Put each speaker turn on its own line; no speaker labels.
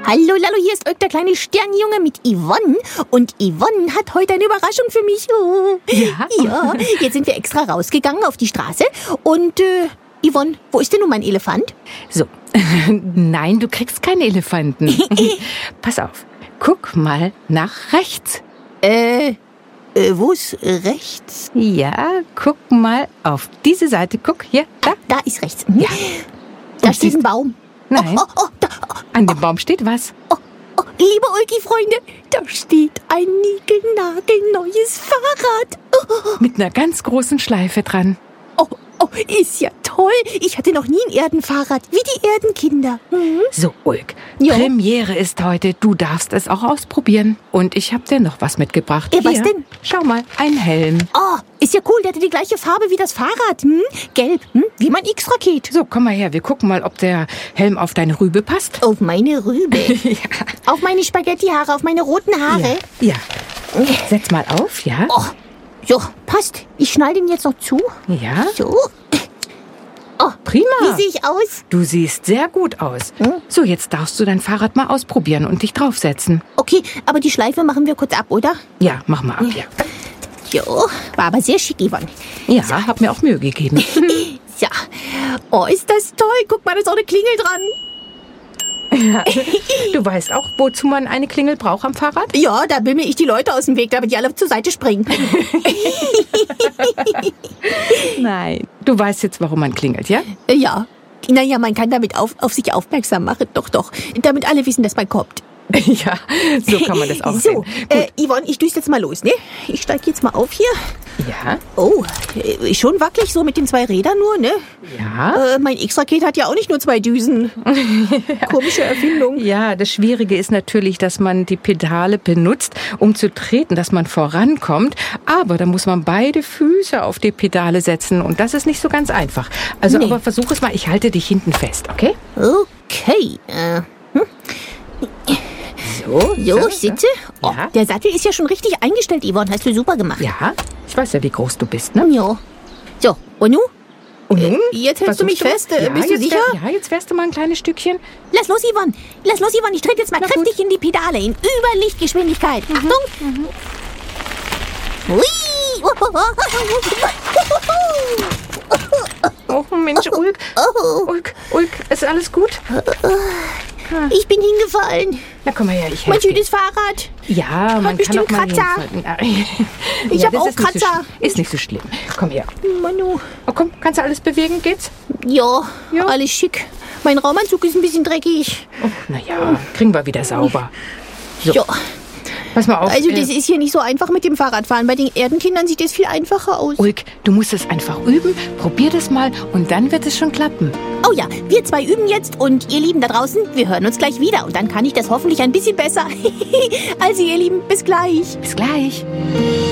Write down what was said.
Hallo, Lalo, hier ist Ulk, der kleine Sternjunge mit Yvonne. Und Yvonne hat heute eine Überraschung für mich. Oh.
Ja?
Ja, jetzt sind wir extra rausgegangen auf die Straße. Und, Yvonne, wo ist denn nun mein Elefant?
So, nein, du kriegst keinen Elefanten. Pass auf, guck mal nach rechts.
Wo ist rechts?
Ja, guck mal auf diese Seite. Guck, hier, da.
Da ist rechts. Ja. Da steht ein Baum.
Nein,
Da.
an dem Baum steht was.
Liebe Ulki-Freunde, da steht ein niegelnagelneues Fahrrad.
Mit einer ganz großen Schleife dran.
Oh, ist ja toll. Ich hatte noch nie ein Erdenfahrrad, wie die Erdenkinder.
So, Ulk,
Ja.
Premiere ist heute. Du darfst es auch ausprobieren. Und ich habe dir noch was mitgebracht.
Was
Hier,
denn?
Schau mal, ein Helm.
Oh, ist ja cool, der hatte die gleiche Farbe wie das Fahrrad. Gelb, wie mein X-Raket.
So, komm mal her, wir gucken mal, ob der Helm auf deine Rübe passt.
Auf meine Rübe. Auf meine Spaghettihaare, auf meine roten Haare.
Ja. Setz mal auf, ja?
Oh, so, passt. Ich schnall den jetzt noch zu.
Ja,
So. Oh,
prima.
wie sehe ich aus?
Du siehst sehr gut aus. So, jetzt darfst du dein Fahrrad mal ausprobieren und dich draufsetzen.
Okay, aber die Schleife machen wir kurz ab, oder?
Ja, mach mal ab, ja.
Jo, war aber sehr schick, Yvonne.
Ja, hab mir auch Mühe gegeben.
Ja. Oh, ist das toll. Guck mal, da ist auch eine Klingel dran.
Du weißt auch, wozu man eine Klingel braucht am Fahrrad?
Ja, da bimmel ich die Leute aus dem Weg, damit die alle zur Seite springen.
Nein. Du weißt jetzt, warum man klingelt, ja?
Ja. Naja, man kann damit auf sich aufmerksam machen. Doch. Damit alle wissen, dass man kommt.
Ja, so kann man das auch
So,
sehen.
Yvonne, ich düse jetzt mal los, ne? Ich steige jetzt mal auf hier.
Ja,
Oh, schon wackelig so mit den 2 Rädern nur, ne?
ja.
Mein X-Raket hat ja auch nicht nur 2 Düsen. Komische Erfindung.
Ja, das Schwierige ist natürlich, dass man die Pedale benutzt, um zu treten, dass man vorankommt. Aber da muss man beide Füße auf die Pedale setzen und das ist nicht so ganz einfach. Also,
Nee.
aber versuch es mal. Ich halte dich hinten fest, okay?
Okay,
So,
so, ich sitze. Oh,
Ja.
der Sattel ist ja schon richtig eingestellt, Yvonne. Hast du super gemacht.
Ja, ich weiß ja, wie groß du bist, ne?
Ja. So, und nun?
Und nun?
Jetzt hältst du mich
Versuchst
fest.
Ja,
Bist du
jetzt
sicher?
Ja, jetzt fährst du mal ein kleines Stückchen.
Lass los, Yvonne. Ich trete jetzt mal
Na
kräftig in die Pedale in Überlichtgeschwindigkeit. Achtung. Hui.
Oh, Mensch, Ulk. Ulk, ist alles gut?
Ich bin hingefallen.
Na, komm mal her, ich
Mein
helfe dir.
schönes Fahrrad.
Ja, man kann
bestimmt
auch mal
Kratzer.
hinfallen.
Ich
Ja,
hab
das
auch
ist nicht so
Kratzer.
ist nicht so schlimm. Komm her.
Manu.
Oh, komm, kannst du alles bewegen? Geht's?
Ja,
Ja.
alles schick. Mein Raumanzug ist ein bisschen dreckig.
Oh, naja, kriegen wir wieder sauber. So.
Ja.
Pass mal auf.
Also das ist hier nicht so einfach mit dem Fahrradfahren. Bei den Erdenkindern sieht das viel einfacher aus.
Ulk, du musst es einfach üben. Probier das mal und dann wird es schon klappen.
Oh ja, wir 2 üben jetzt und ihr Lieben da draußen, wir hören uns gleich wieder. Und dann kann ich das hoffentlich ein bisschen besser. Also ihr Lieben, bis gleich.
Bis gleich.